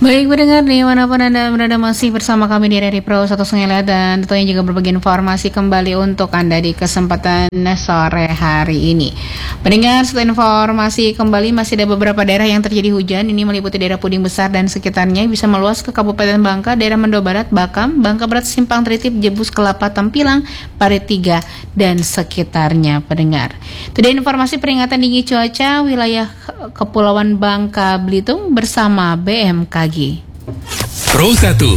Baik pendengar dimanapun Anda berada masih bersama kami di RRI Pro 1 Sengaja dan tentunya juga berbagi informasi kembali untuk Anda di kesempatan sore hari ini. Pendengar, setelah informasi kembali masih ada beberapa daerah yang terjadi hujan. Ini meliputi daerah Puding Besar dan sekitarnya bisa meluas ke Kabupaten Bangka, daerah Mendo Barat, Bakam, Bangka Barat, Simpang Tritip, Jebus, Kelapa, Tampilang, Parit 3 dan sekitarnya pendengar. Itu dia informasi peringatan dini cuaca wilayah Kepulauan Bangka Belitung bersama BMKG. Pro 1